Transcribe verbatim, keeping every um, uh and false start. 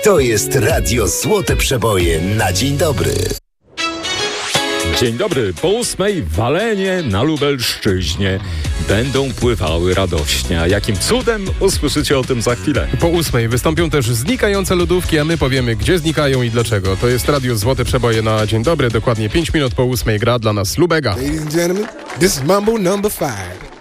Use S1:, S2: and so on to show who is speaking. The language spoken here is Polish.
S1: To jest Radio Złote Przeboje na dzień dobry.
S2: Dzień dobry. Po ósmej walenie na Lubelszczyźnie będą pływały radośnie. A jakim cudem? Usłyszycie o tym za chwilę.
S3: Po ósmej wystąpią też znikające lodówki, a my powiemy, gdzie znikają i dlaczego. To jest Radio Złote Przeboje na dzień dobry. Dokładnie pięć minut po ósmej gra dla nas Lubega.
S4: Ladies and gentlemen, this is Mambo number five.